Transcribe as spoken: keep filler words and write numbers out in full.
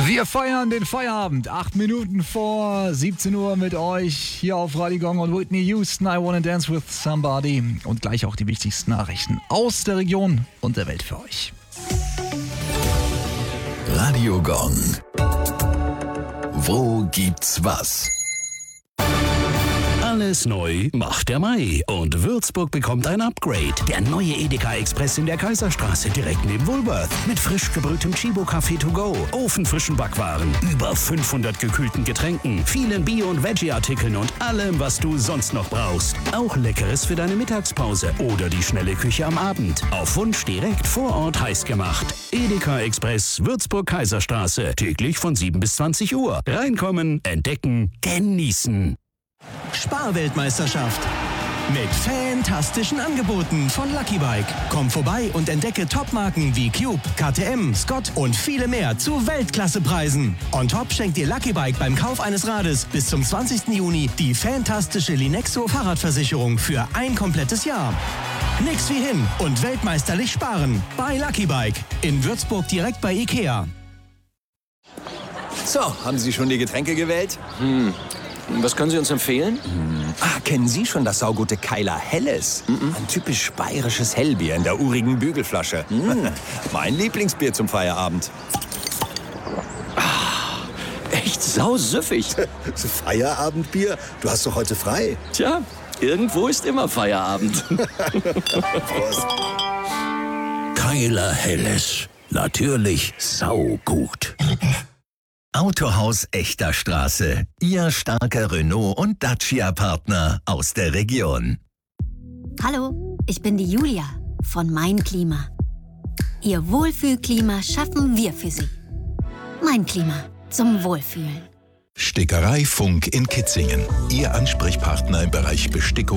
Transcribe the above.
Wir feiern den Feierabend. Acht Minuten vor siebzehn Uhr mit euch hier auf Radio Gong und Whitney Houston. I Wanna Dance with Somebody. Und gleich auch die wichtigsten Nachrichten aus der Region und der Welt für euch. Radio Gong. Wo gibt's was? Alles neu macht der Mai und Würzburg bekommt ein Upgrade. Der neue Edeka Express in der Kaiserstraße direkt neben Woolworth. Mit frisch gebrühtem Chibo-Kaffee to go, ofenfrischen Backwaren, über fünfhundert gekühlten Getränken, vielen Bio- und Veggie-Artikeln und allem, was du sonst noch brauchst. Auch Leckeres für deine Mittagspause oder die schnelle Küche am Abend. Auf Wunsch direkt vor Ort heiß gemacht. Edeka Express, Würzburg Kaiserstraße. Täglich von sieben bis zwanzig Uhr. Reinkommen, entdecken, genießen. Sparweltmeisterschaft mit fantastischen Angeboten von Lucky Bike. Komm vorbei und entdecke Topmarken wie Cube, K T M, Scott und viele mehr zu Weltklassepreisen. On top schenkt dir Lucky Bike beim Kauf eines Rades bis zum zwanzigsten Juni die fantastische Linexo Fahrradversicherung für ein komplettes Jahr. Nix wie hin und weltmeisterlich sparen bei Lucky Bike in Würzburg direkt bei Ikea. So, haben Sie schon die Getränke gewählt? Hm. Was können Sie uns empfehlen? Hm. Ah, kennen Sie schon das saugute Keiler Helles? Mm-mm. Ein typisch bayerisches Hellbier in der urigen Bügelflasche. Mm. Mein Lieblingsbier zum Feierabend. Ah, echt sausüffig. Feierabendbier? Du hast doch heute frei. Tja, irgendwo ist immer Feierabend. Prost. Keiler Helles. Natürlich saugut. Autohaus Echter Straße. Ihr starker Renault- und Dacia-Partner aus der Region. Hallo, ich bin die Julia von Mein Klima. Ihr Wohlfühlklima schaffen wir für Sie. Mein Klima zum Wohlfühlen. Stickerei Funk in Kitzingen. Ihr Ansprechpartner im Bereich Bestickung